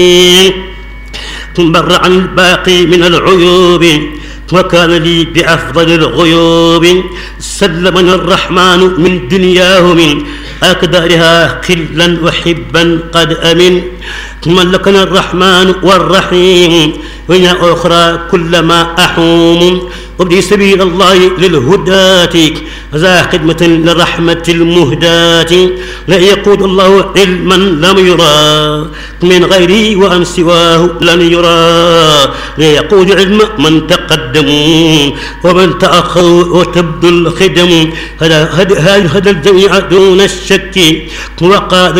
بر عن الباقي من العيوب وكان لي بأفضل الغيوب. سلمني الرحمن من دنياه من أكدارها قلا وحبا قد أمن. ملكنا الرحمن والرحيم وإن أخرى كلما أحوم. وابدي سبيل الله للهداة ذا خدمة للرحمة المهداة. لا يقود الله علما لم يرى من غيري وأن سواه لن يرى. لا يقود علم من تقدموا ومن تأخروا وتبدو الخدم. هذا الجميع دون الشك وقاد